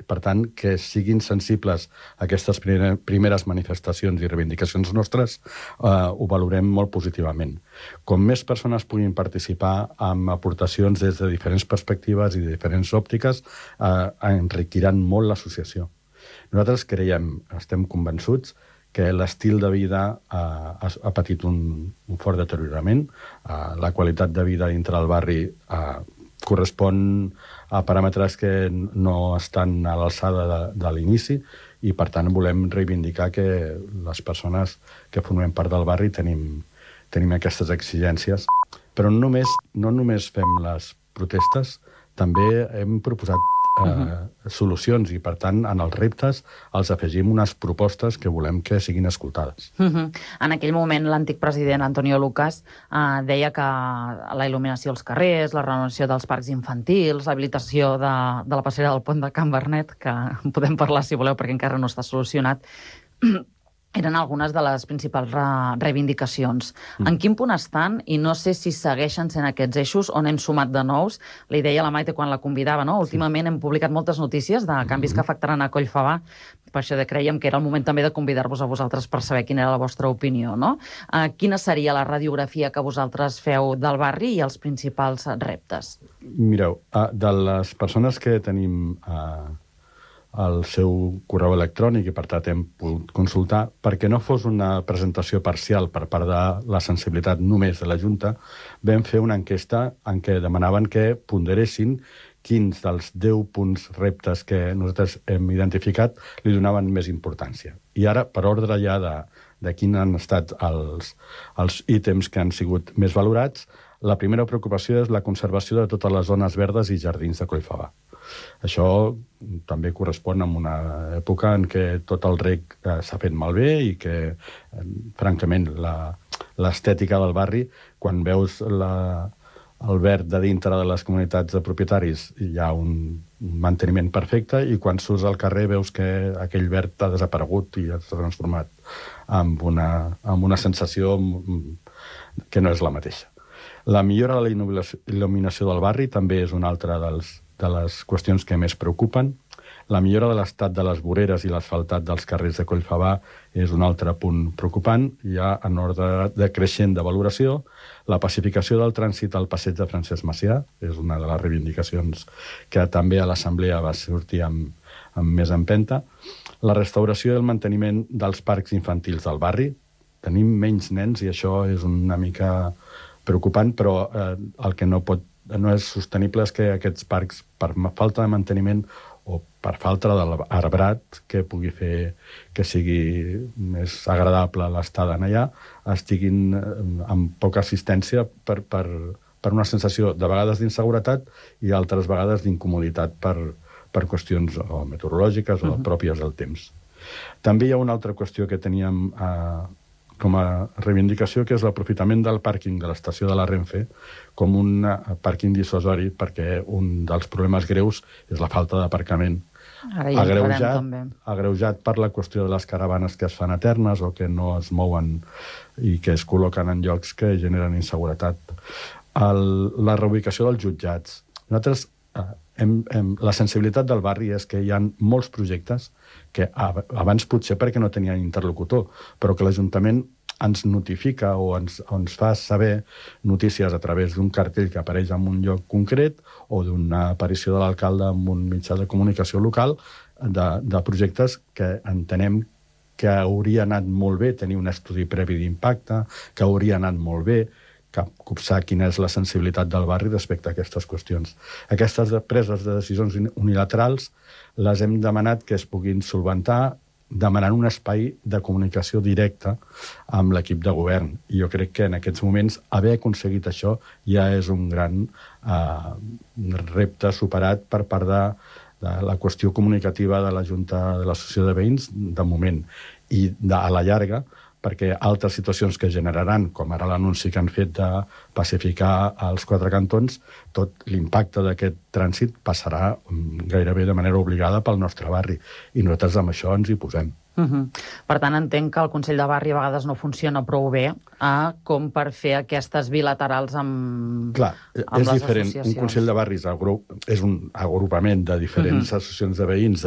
per tant, que siguin sensibles a aquestes primeres manifestacions i reivindicacions nostres, ho valorem molt positivament. Com més persones puguin participar amb aportacions des de diferents perspectives i de diferents òptiques, enriquiran molt l'associació. Nosaltres estem convençuts que l'estil de vida ha patit un fort deteriorament. La qualitat de vida dintre del barri correspon a paràmetres que no estan a l'alçada de l'inici i, per tant, volem reivindicar que les persones que formem part del barri tenim aquestes exigències. Però no només fem les protestes, també hem proposat solucions i, per tant, en els reptes els afegim unes propostes que volem que siguin escoltades. En aquell moment, l'antic president Antonio Lucas deia que la il·luminació als carrers, la renovació dels parcs infantils, l'habilitació de la passera del pont de Can Vernet, que en podem parlar si voleu perquè encara no està solucionat, eren algunes de les principals reivindicacions. En quin punt estan? I no sé si segueixen sent aquests eixos on hem sumat de nous. Li deia la Maite quan la convidava, no? Últimament hem publicat moltes notícies de canvis que afectaran a Collfabà. Per això crèiem que era el moment també de convidar-vos a vosaltres per saber quina era la vostra opinió, no? Quina seria la radiografia que vosaltres feu del barri i els principals reptes? Mireu, de les persones que tenim el seu correu electrònic i, per tant, hem pogut consultar, perquè no fos una presentació parcial per part de la sensibilitat només de la Junta, vam fer una enquesta en què demanaven que ponderessin quins dels 10 punts reptes que nosaltres hem identificat li donaven més importància. I ara, per ordre ja de quins han estat els ítems que han sigut més valorats, la primera preocupació és la conservació de totes les zones verdes i jardins de Collfabà. Això també correspon a una època en què tot el rec s'ha fet malbé i que, francament, l'estètica del barri, quan veus el verd de dintre de les comunitats de propietaris, hi ha un manteniment perfecte, i quan surts al carrer veus que aquell verd ha desaparegut i s'ha transformat en una sensació que no és la mateixa. La millora de la il·luminació del barri també és una altra de les qüestions que més preocupen. La millora de l'estat de les voreres i l'asfaltat dels carrers de Collfabà és un altre punt preocupant, ja en ordre decreixent de valoració. La pacificació del trànsit al passeig de Francesc Macià és una de les reivindicacions que també a l'Assemblea va sortir amb més empenta. La restauració i el manteniment dels parcs infantils del barri. Tenim menys nens i això és una mica preocupant, però el que no és sostenible és que aquests parcs, per falta de manteniment o per falta d'arbrat que pugui fer que sigui més agradable l'estada allà, estiguin amb poca assistència per una sensació de vegades d'inseguretat i altres vegades d'incomoditat per qüestions o meteorològiques o pròpies del temps. També hi ha una altra qüestió que teníem com a reivindicació, que és l'aprofitament del pàrquing de l'estació de la Renfe com un pàrquing dissuasori, perquè un dels problemes greus és la falta d'aparcament. Agreujat per la qüestió de les caravanes que es fan eternes o que no es mouen i que es col·loquen en llocs que generen inseguretat. La reubicació dels jutjats. Nosaltres, la sensibilitat del barri és que hi ha molts projectes que abans potser perquè no tenien interlocutor, però que l'Ajuntament ens notifica o ens fa saber notícies a través d'un cartell que apareix en un lloc concret o d'una aparició de l'alcalde en un mitjà de comunicació local de projectes que entenem que hauria anat molt bé tenir un estudi previ d'impacte, que hauria anat molt bé copsar quina és la sensibilitat del barri respecte a aquestes qüestions. Aquestes preses de decisions unilaterals les hem demanat que es puguin solventar demanant un espai de comunicació directa amb l'equip de govern. I jo crec que en aquests moments haver aconseguit això ja és un gran repte superat per part de la qüestió comunicativa de la Junta de l'Associació de Veïns, de moment, i a la llarga, perquè altres situacions que generaran, com ara l'anunci que han fet de pacificar els 4 cantons, tot l'impacte d'aquest trànsit passarà gairebé de manera obligada pel nostre barri. I nosaltres amb això ens hi posem. Per tant, entenc que el Consell de Barri a vegades no funciona prou bé com per fer aquestes bilaterals amb les associacions. Clar, és diferent. Un Consell de Barris és un agrupament de diferents associacions de veïns